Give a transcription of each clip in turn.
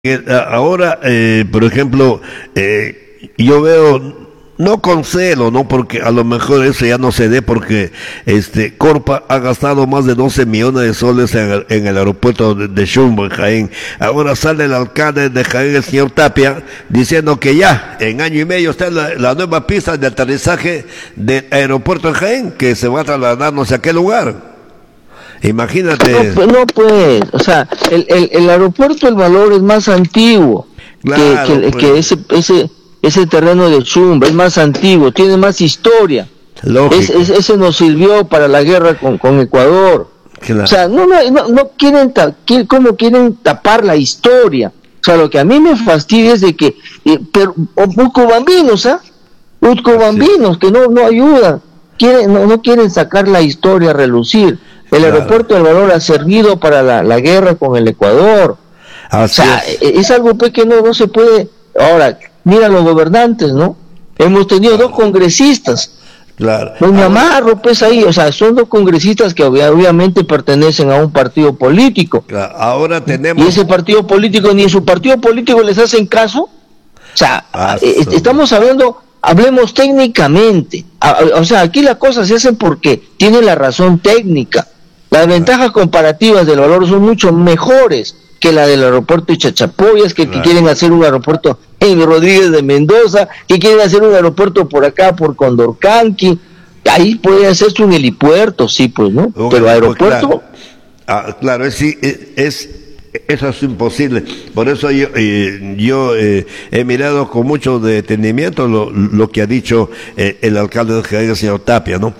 Ahora, por ejemplo, yo veo, no con celo, ¿no? Porque a lo mejor eso ya no se dé porque Corpa ha gastado más de 12 millones de soles en el aeropuerto de Chumbo, en Jaén. Ahora sale el alcalde de Jaén, el señor Tapia, diciendo que ya, en año y medio está la nueva pista de aterrizaje del aeropuerto en Jaén, que se va a trasladarnos a aquel lugar. Imagínate. No, pues, o sea, el aeropuerto El Valor es más antiguo Claro, que ese terreno de Chumba, es más antiguo, tiene más historia. lógico. Ese nos sirvió para la guerra con Ecuador. Claro. O sea, no quieren, ¿cómo quieren tapar la historia? O sea, lo que a mí me fastidia es de que, Utco Bambinos, Utco Bambinos, que no ayudan, no quieren sacar la historia a relucir. El Claro. aeropuerto del Valor ha servido para la guerra con el Ecuador. Así O sea, es. es algo que no se puede. Ahora, mira los gobernantes, ¿no? Hemos tenido dos congresistas. Claro. Doña Marro, pues ahí, o sea, son dos congresistas que obviamente pertenecen a un partido político. Claro, ahora Y tenemos. ese partido político, ni en su partido político les hacen caso. O sea, estamos hablemos técnicamente. O sea, aquí las cosas se hacen porque tienen la razón técnica. Las ventajas comparativas del Valor son mucho mejores que la del aeropuerto de Chachapoyas, que quieren hacer un aeropuerto en Rodríguez de Mendoza, que quieren hacer un aeropuerto por acá, por Condorcanqui. Ahí puede hacerse un helipuerto, sí, pues, ¿no? Pero aeropuerto... Claro, eso es imposible. Por eso yo he mirado con mucho detenimiento lo que ha dicho el alcalde de Jaén, el señor Tapia, ¿no?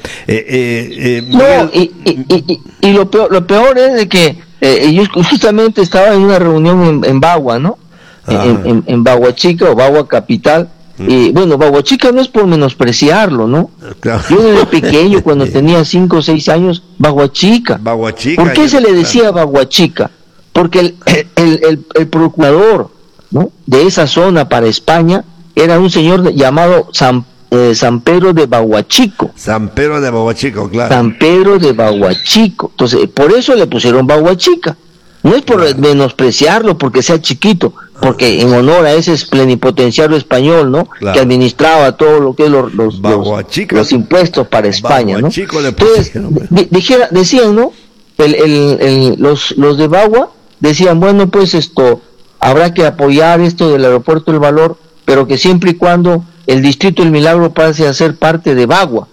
Y lo peor es de que yo justamente estaba en una reunión en Bagua, ¿no? En Bagua Chica o Bagua Capital. Y bueno, Bagua Chica no es por menospreciarlo, ¿no? Claro. Yo desde pequeño, cuando tenía 5 o 6 años, Bagua Chica. Bagua Chica. ¿Por qué se le decía Bagua Chica? Porque el procurador, ¿no?, de esa zona para España era un señor llamado San Pedro de Baguachico. San Pedro de Baguachico, claro. San Pedro de Baguachico. Entonces, por eso le pusieron Baguachica. No es por menospreciarlo porque sea chiquito, porque en honor a ese plenipotenciario español, ¿no? Claro. Que administraba todo lo que es los impuestos para España, ¿no? Entonces, decían, ¿no? Los de Bagua decían, bueno, pues habrá que apoyar esto del aeropuerto del Valor, pero que siempre y cuando el distrito del Milagro pase a ser parte de Bagua.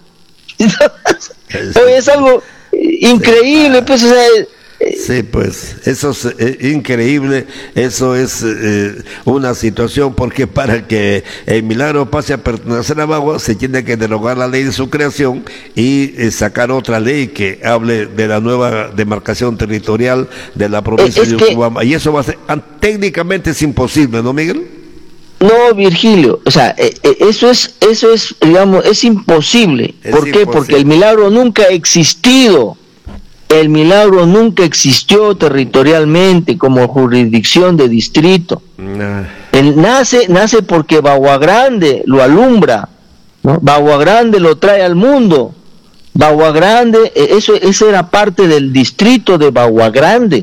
Es algo increíble, pues, o sea, sí, pues eso es increíble, eso es una situación, porque para que el Milagro pase a pertenecer a Bagua se tiene que derogar la ley de su creación y sacar otra ley que hable de la nueva demarcación territorial de la provincia de Utcubamba, y eso va a ser, técnicamente es imposible, ¿no, Miguel? No, Virgilio, o sea, eso es, digamos, es imposible. ¿Por qué? Porque el Milagro nunca ha existido. El Milagro nunca existió territorialmente como jurisdicción de distrito. Él nace porque Bagua Grande lo alumbra, ¿no? Bagua Grande lo trae al mundo. Bagua Grande, eso era parte del distrito de Bagua Grande.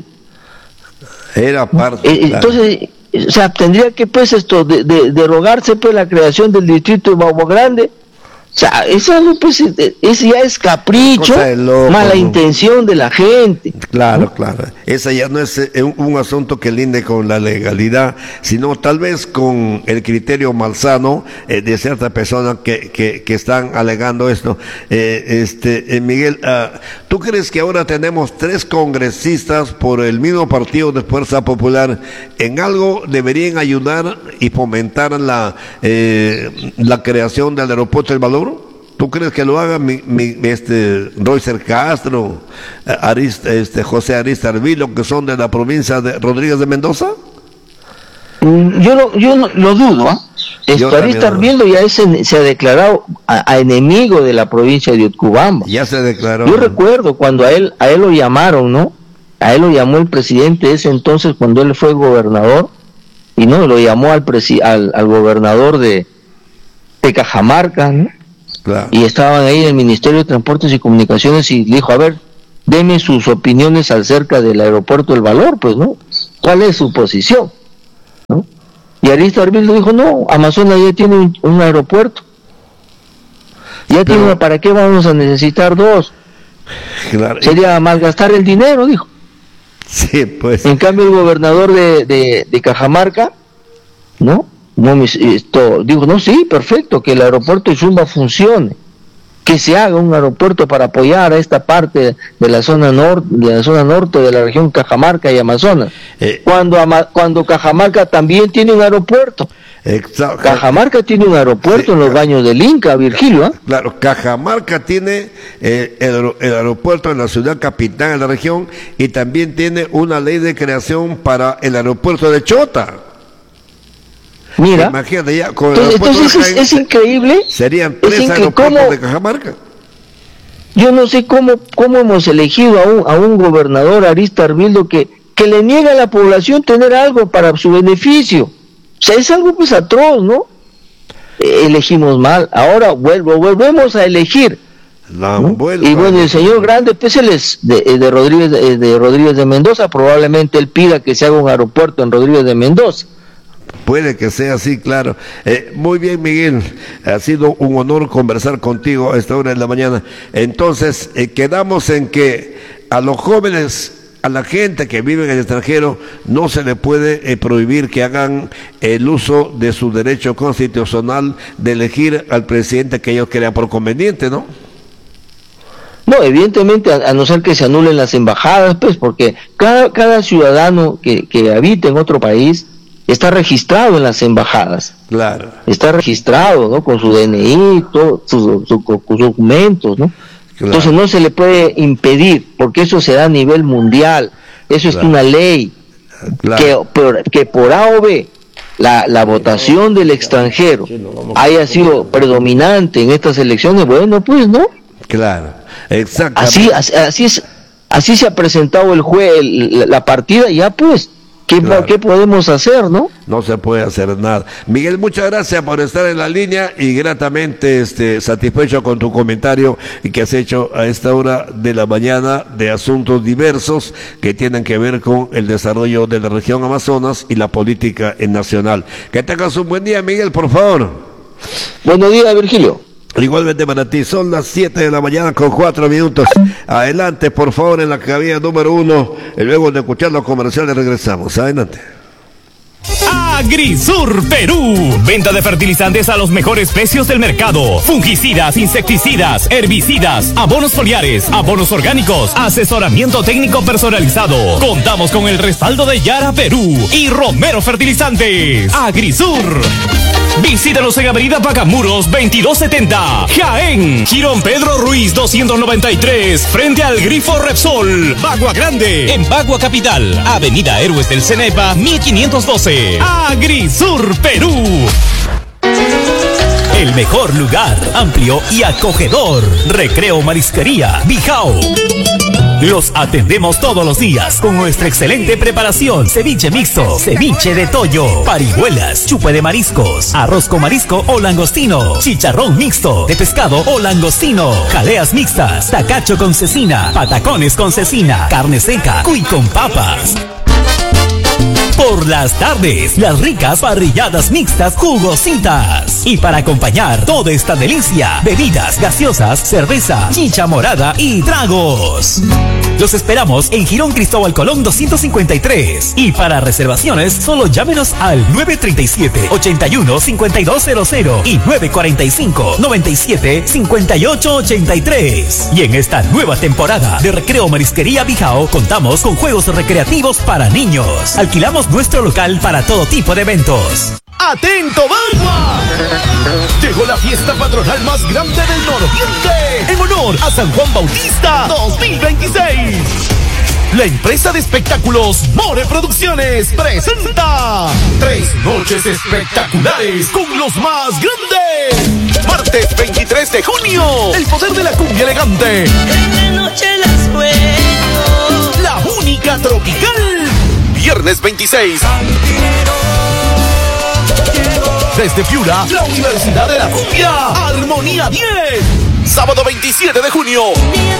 Era parte. Entonces, o sea, tendría que pues derogarse pues la creación del distrito de Bagua Grande. O sea, eso pues, ya es capricho, mala intención de la gente. Claro, ¿no? claro. Esa ya no es un asunto que linde con la legalidad, sino tal vez con el criterio malsano de ciertas personas que están alegando esto. Miguel, ¿tú crees que ahora tenemos 3 congresistas por el mismo partido de Fuerza Popular? ¿En algo deberían ayudar y fomentar la creación del aeropuerto del Valor? ¿Tú crees que lo haga Roycer Castro, José Arista Arvilo, que son de la provincia de Rodríguez de Mendoza? Yo no lo dudo, Arista Arvilo ya se ha declarado a enemigo de la provincia de Utcubamba. Ya se declaró. Yo recuerdo cuando a él lo llamaron, ¿no? A él lo llamó el presidente ese entonces cuando él fue gobernador, y no, lo llamó al gobernador de Cajamarca, ¿no? Claro. Y estaban ahí en el Ministerio de Transportes y Comunicaciones y le dijo, a ver, deme sus opiniones acerca del aeropuerto del Valor, pues, ¿no? ¿Cuál es su posición? Y Arista Arbildo dijo, no, Amazonas ya tiene un aeropuerto. Ya tiene, ¿para qué vamos a necesitar dos? Claro. Sería malgastar el dinero, dijo. Sí, pues. En cambio, el gobernador de Cajamarca, ¿no? Dijo, no, sí, perfecto, que el aeropuerto de Sumba funcione, que se haga un aeropuerto para apoyar a esta parte de la zona norte de la región Cajamarca y Amazonas. Cuando Cajamarca también tiene un aeropuerto. Exacto. Cajamarca tiene un aeropuerto, sí, en los baños del Inca, Virgilio. ¿Eh? Claro, Cajamarca tiene el aeropuerto en la ciudad capital de la región y también tiene una ley de creación para el aeropuerto de Chota. Mira, imagínate ya, con entonces es increíble. Serían 3 aeropuertos de Cajamarca. Yo no sé cómo hemos elegido a un gobernador, Arista Arbildo, que le niega a la población tener algo para su beneficio. O sea, es algo pues atroz, ¿no? Elegimos mal, ahora volvemos a elegir. ¿No? Y bueno, el señor Grande, pues él es de Rodríguez de Mendoza, probablemente él pida que se haga un aeropuerto en Rodríguez de Mendoza. Puede que sea así, claro. Muy bien, Miguel, ha sido un honor conversar contigo a esta hora de la mañana. Entonces, quedamos en que a los jóvenes, a la gente que vive en el extranjero, no se le puede prohibir que hagan el uso de su derecho constitucional de elegir al presidente que ellos crean por conveniente, ¿no? No, evidentemente, a no ser que se anulen las embajadas, pues, porque cada ciudadano que habita en otro país está registrado en las embajadas. Claro. Está registrado, ¿no? Con su DNI, todos sus documentos, ¿no? Claro. Entonces no se le puede impedir, porque eso se da a nivel mundial. Eso es una ley. Claro. Que por A o B la votación del extranjero haya sido predominante en estas elecciones, bueno, pues, ¿no? Claro, exactamente. Así se ha presentado la partida, ya pues. Claro. ¿Qué podemos hacer, no? No se puede hacer nada. Miguel, muchas gracias por estar en la línea y gratamente satisfecho con tu comentario y que has hecho a esta hora de la mañana de asuntos diversos que tienen que ver con el desarrollo de la región Amazonas y la política nacional. Que tengas un buen día, Miguel, por favor. Buenos días, Virgilio. Igualmente para ti, son las 7 de la mañana con 4 minutos. Adelante, por favor, en la cabina número 1. Luego de escuchar los comerciales regresamos. Adelante. Agrisur Perú. Venta de fertilizantes a los mejores precios del mercado. Fungicidas, insecticidas, herbicidas, abonos foliares, abonos orgánicos, asesoramiento técnico personalizado. Contamos con el respaldo de Yara Perú y Romero Fertilizantes. Agrisur. Visítanos en Avenida Pacamuros 2270, Jaén. Girón Pedro Ruiz 293, frente al Grifo Repsol. Bagua Grande, en Bagua Capital. Avenida Héroes del Cenepa 1512. Agrisur Perú. El mejor lugar, amplio y acogedor. Recreo Marisquería Bijao. Los atendemos todos los días con nuestra excelente preparación. Ceviche mixto, ceviche de toyo, parihuelas, chupe de mariscos, arroz con marisco o langostino, chicharrón mixto de pescado o langostino, jaleas mixtas, tacacho con cecina, patacones con cecina, carne seca, cuy con papas. Por las tardes, las ricas parrilladas mixtas jugositas. Y para acompañar toda esta delicia, bebidas gaseosas, cerveza, chicha morada y tragos. Los esperamos en Girón Cristóbal Colón 253. Y para reservaciones, solo llámenos al 937-81-5200 y 945-97-5883. Y en esta nueva temporada de Recreo Marisquería Bijao, contamos con juegos recreativos para niños. Alquilamos nuestro local para todo tipo de eventos. ¡Atento, Bagua! Llegó la fiesta patronal más grande del nororiente en honor a San Juan Bautista 2026. La empresa de espectáculos More Producciones presenta 3 noches espectaculares con los más grandes. Martes 23 de junio, el poder de la cumbia elegante. En la noche las sueño. La única tropical. Viernes 26. Desde Piura, la Universidad de la Cumbia, Armonía 10. Sábado 27 de junio.